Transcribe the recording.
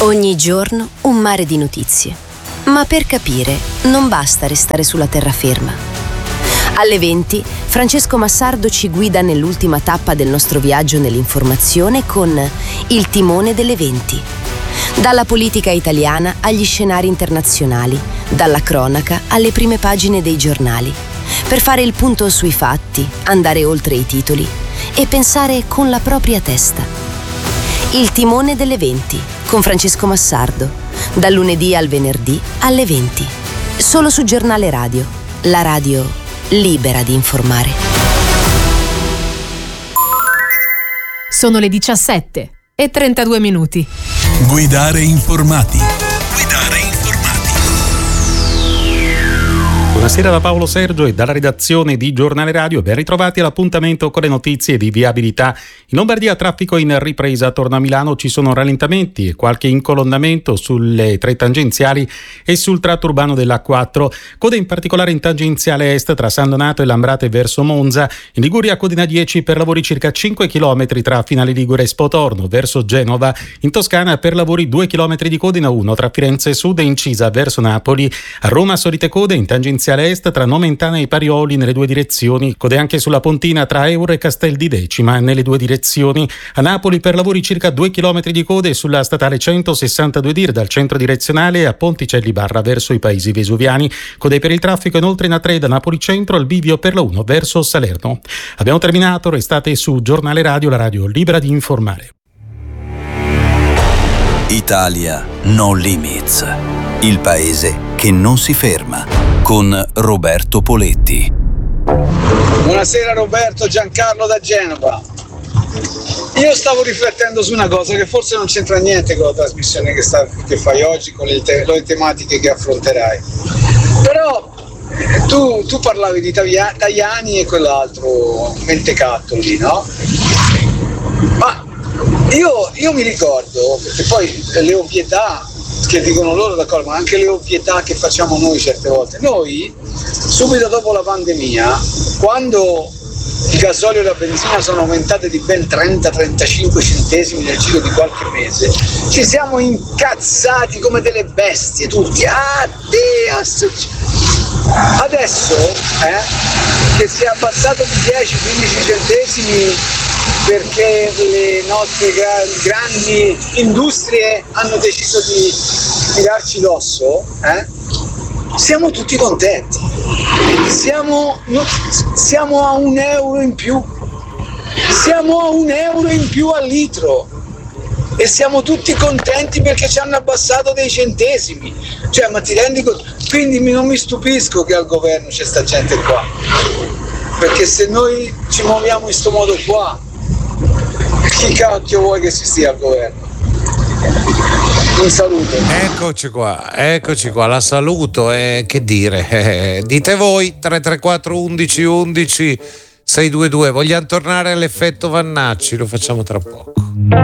Ogni giorno un mare di notizie. Ma per capire non basta restare sulla terraferma. Alle 20 Francesco Massardo ci guida nell'ultima tappa del nostro viaggio nell'informazione con Il timone delle 20. Dalla politica italiana agli scenari internazionali, dalla cronaca alle prime pagine dei giornali, per fare il punto sui fatti, andare oltre i titoli e pensare con la propria testa. Il timone delle 20 con Francesco Massardo, dal lunedì al venerdì alle 20, solo su Giornale Radio, la radio libera di informare. Sono le 17:32. Guidare informati. Buonasera da Paolo Sergio e dalla redazione di Giornale Radio. Ben ritrovati all'appuntamento con le notizie di viabilità. In Lombardia traffico in ripresa. Attorno a Milano ci sono rallentamenti e qualche incolonnamento sulle 3 tangenziali e sul tratto urbano della A4. Code in particolare in tangenziale est tra San Donato e Lambrate verso Monza. In Liguria codina 10 per lavori circa 5 km tra Finale Ligure e Spotorno verso Genova. In Toscana per lavori 2 km di codina 1 tra Firenze Sud e Incisa verso Napoli. A Roma solite code in tangenziale est tra Nomentana e Parioli nelle 2 direzioni. Code anche sulla Pontina tra Euro e Castel di Decima nelle 2 direzioni. A Napoli per lavori circa 2 km di code sulla statale 162 Dir dal centro direzionale a Ponticelli Barra verso i Paesi Vesuviani. Code per il traffico inoltre in A3 da Napoli Centro al bivio per la 1 verso Salerno. Abbiamo terminato, restate su Giornale Radio, la radio libera di informare. Italia No Limits. Il paese che non si ferma. Con Roberto Poletti. Buonasera Roberto, Giancarlo da Genova. Io stavo riflettendo su una cosa che forse non c'entra niente con la trasmissione che fai oggi, con le tematiche che affronterai. Però tu parlavi di Tajani e quell'altro mentecato lì, no? Ma io mi ricordo, perché poi le ovvietà che dicono loro, d'accordo, ma anche le ovvietà che facciamo noi certe volte. Noi, subito dopo la pandemia, quando il gasolio e la benzina sono aumentate di ben 30-35 centesimi nel giro di qualche mese, ci siamo incazzati come delle bestie tutti. Adesso che si è abbassato di 10-15 centesimi perché le nostre grandi industrie hanno deciso di tirarci l'osso, siamo tutti contenti. Siamo a €1 in più. Siamo a €1 in più al litro. E siamo tutti contenti perché ci hanno abbassato dei centesimi. Cioè, ma ti rendi conto? Quindi non mi stupisco che al governo c'è sta gente qua. Perché se noi ci muoviamo in sto modo qua, chi cacchio vuoi che si stia al governo? Un saluto. Eccoci qua, la saluto, che dire, dite voi. 334 11 11 622. Vogliamo tornare all'effetto Vannacci? Lo facciamo tra poco.